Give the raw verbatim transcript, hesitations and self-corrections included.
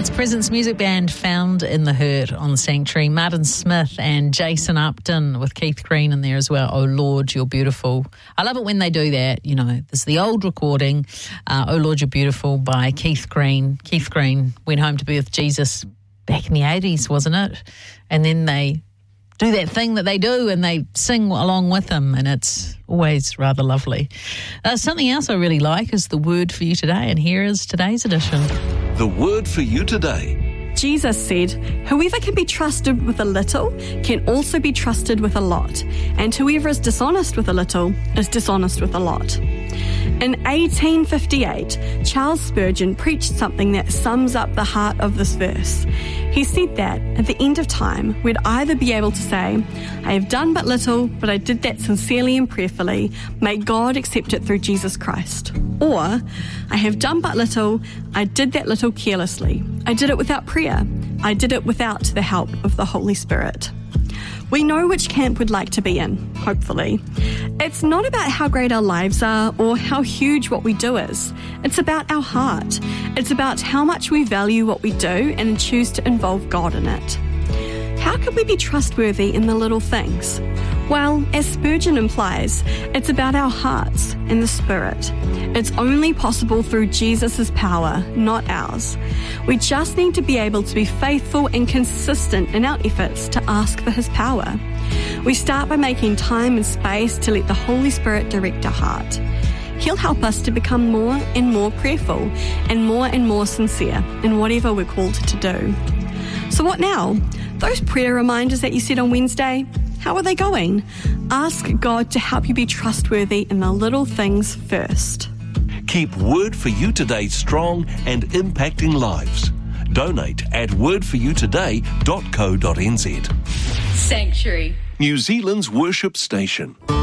It's Presence Music Band found in the Hurt on Sanctuary. Martin Smith and Jason Upton with Keith Green in there as well. Oh Lord, You're Beautiful. I love it when they do that. You know, there's the old recording, uh, Oh Lord, You're Beautiful by Keith Green. Keith Green went home to be with Jesus back in the eighties, wasn't it? And then they do that thing that they do and they sing along with him, and it's always rather lovely. Uh, something else I really like is the word for you today, and here is today's edition. The word for you today. Jesus said, "Whoever can be trusted with a little can also be trusted with a lot, and whoever is dishonest with a little is dishonest with a lot." In eighteen fifty-eight, Charles Spurgeon preached something that sums up the heart of this verse. He said that at the end of time, we'd either be able to say, "I have done but little, but I did that sincerely and prayerfully. May God accept it through Jesus Christ." Or, "I have done but little, I did that little carelessly. I did it without prayer. I did it without the help of the Holy Spirit." We know which camp we'd like to be in, hopefully. It's not about how great our lives are or how huge what we do is. It's about our heart. It's about how much we value what we do and choose to involve God in it. How can we be trustworthy in the little things? Well, as Spurgeon implies, it's about our hearts and the Spirit. It's only possible through Jesus' power, not ours. We just need to be able to be faithful and consistent in our efforts to ask for His power. We start by making time and space to let the Holy Spirit direct our heart. He'll help us to become more and more prayerful and more and more sincere in whatever we're called to do. So what now? Those prayer reminders that you said on Wednesday, how are they going? Ask God to help you be trustworthy in the little things first. Keep Word for You Today strong and impacting lives. Donate at word for you today dot co dot n z. Sanctuary, New Zealand's worship station.